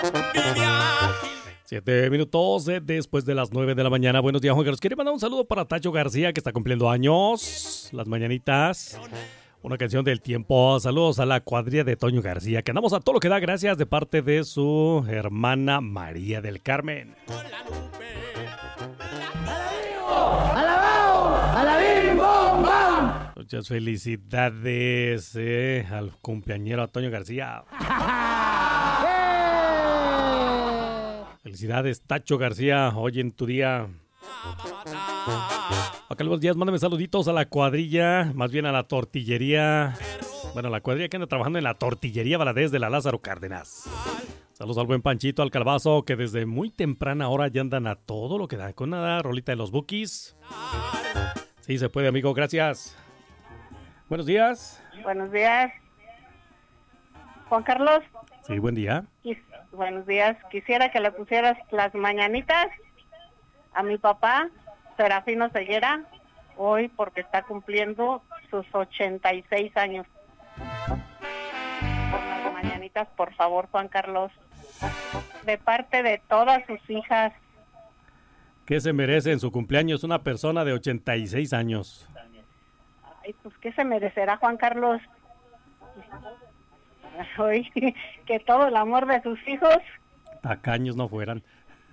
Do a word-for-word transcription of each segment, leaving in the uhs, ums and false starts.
Siete minutos de, después de las nueve de la mañana. Buenos días, Juan Carlos. Quiere mandar un saludo para Tacho García, que está cumpliendo años. Las mañanitas. Una canción del tiempo. Saludos a la cuadrilla de Toño García, que andamos a todo lo que da. Gracias de parte de su hermana María del Carmen. ¡Alabao! ¡Alabim, bom, bam! Muchas felicidades eh, al cumpleañero Toño García. Felicidades, Tacho García, hoy en tu día. Acá los días, mándame saluditos a la cuadrilla, más bien a la tortillería. Bueno, la cuadrilla que anda trabajando en la tortillería Valadez de la Lázaro Cárdenas. Saludos al buen Panchito, al Calabazo, que desde muy temprana hora ya andan a todo lo que dan con una rolita de los Bukis. Sí, se puede, amigo, gracias. Buenos días. Buenos días. Juan Carlos. Sí, buen día. Buenos días. Quisiera que le pusieras las mañanitas a mi papá, Serafino Ceguera, hoy porque está cumpliendo sus ochenta y seis años. Con las mañanitas, por favor, Juan Carlos. De parte de todas sus hijas. ¿Qué se merece en su cumpleaños una persona de ochenta y seis años? Ay, pues, ¿qué se merecerá, Juan Carlos? Hoy, que todo el amor de sus hijos. Tacaños no fueran.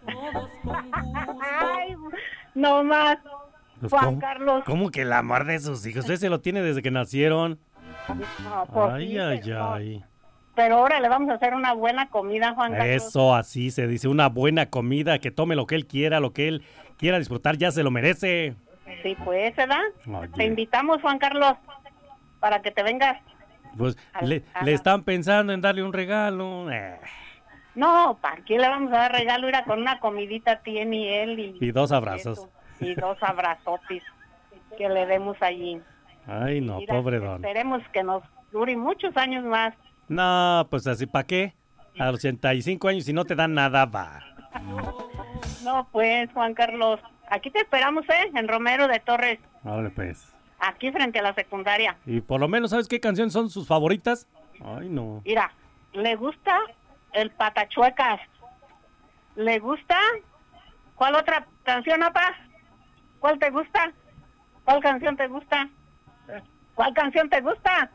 Ay, no más, Pues, Juan ¿cómo, Carlos. ¿Cómo que el amor de sus hijos? Usted se lo tiene desde que nacieron. No, pues, Ay, sí, ay, no. ay. Pero ahora le vamos a hacer una buena comida, Juan Carlos. Eso, así se dice, una buena comida, que tome lo que él quiera, lo que él quiera disfrutar, ya se lo merece. Sí, pues, ¿verdad? Oye. Te invitamos, Juan Carlos, para que te vengas. Pues A- le, a- le están pensando en darle un regalo. Eh, No, ¿para qué le vamos a dar regalo? Era con una comidita tiene y él y... Y dos abrazos. eso, y dos abrazotes que le demos allí. Ay, no, Mira, pobre don. esperemos que nos dure muchos años más. No, pues así, ¿para qué? A los ochenta y cinco años, si no te dan nada, va. No, pues, Juan Carlos, aquí te esperamos, ¿eh? En Romero de Torres, Órale, pues. aquí frente a la secundaria. Y por lo menos, ¿sabes qué canciones son sus favoritas? Ay, no. Mira, le gusta el Patachuecas. ¿Le gusta? ¿Cuál otra canción, apa? ¿Cuál te gusta? ¿Cuál canción te gusta? ¿Cuál canción te gusta?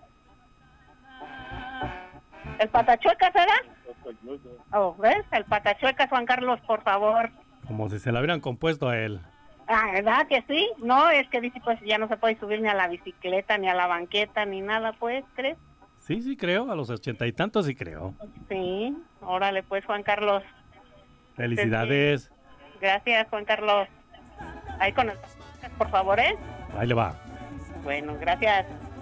¿El Patachuecas, ¿verdad? Oh, ¿ves? El Patachuecas, Juan Carlos, por favor. Como si se la hubieran compuesto a él. Ah, ¿verdad que sí? No, es que dice, pues ya no se puede subir ni a la bicicleta, ni a la banqueta, ni nada, pues, ¿crees? Sí, sí creo, a los ochenta y tantos sí creo. Sí, órale, pues, Juan Carlos. Felicidades. Gracias, Juan Carlos. Ahí con el... por favor, ¿eh? Ahí le va. Bueno, gracias.